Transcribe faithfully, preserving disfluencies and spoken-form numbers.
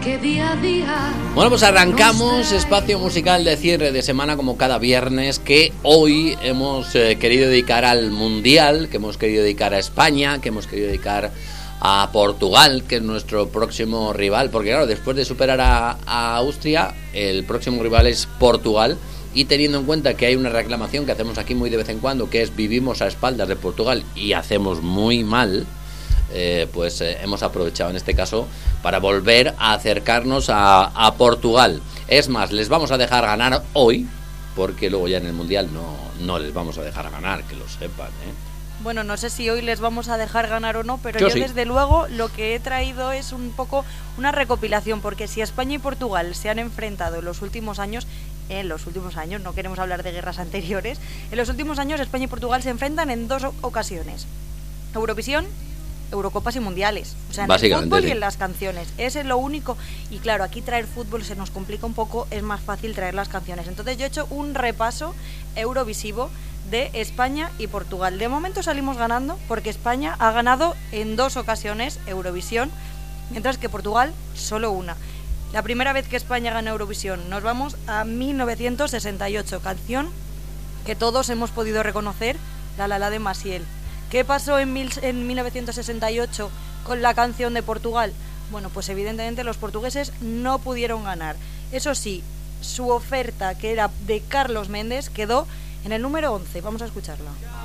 que día a día... Bueno, pues arrancamos espacio musical de cierre de semana como cada viernes, que hoy hemos eh, querido dedicar al Mundial, que hemos querido dedicar a España, que hemos querido dedicar a Portugal, que es nuestro próximo rival, porque claro, después de superar a, a Austria, el próximo rival es Portugal. Y teniendo en cuenta que hay una reclamación que hacemos aquí muy de vez en cuando, que es vivimos a espaldas de Portugal y hacemos muy mal, eh, pues eh, hemos aprovechado en este caso para volver a acercarnos a, a Portugal. Es más, les vamos a dejar ganar hoy, porque luego ya en el Mundial no, no les vamos a dejar ganar, que lo sepan, ¿eh? Bueno, no sé si hoy les vamos a dejar ganar o no, pero yo, yo sí. desde luego lo que he traído es un poco una recopilación, porque si España y Portugal se han enfrentado en los últimos años, en los últimos años, no queremos hablar de guerras anteriores, en los últimos años España y Portugal se enfrentan en dos ocasiones: Eurovisión, Eurocopas y Mundiales, o sea, en el fútbol sí. Y en las canciones, ese es lo único. Y claro, aquí traer fútbol se nos complica un poco, es más fácil traer las canciones. Entonces yo he hecho un repaso eurovisivo de España y Portugal. De momento salimos ganando porque España ha ganado en dos ocasiones Eurovisión, mientras que Portugal solo una. La primera vez que España gana Eurovisión, nos vamos a mil novecientos sesenta y ocho, canción que todos hemos podido reconocer, La La La de Maciel. ¿Qué pasó en, mil, en mil novecientos sesenta y ocho con la canción de Portugal? Bueno, pues evidentemente los portugueses no pudieron ganar. Eso sí, su oferta, que era de Carlos Méndez, quedó en el número once. Vamos a escucharla.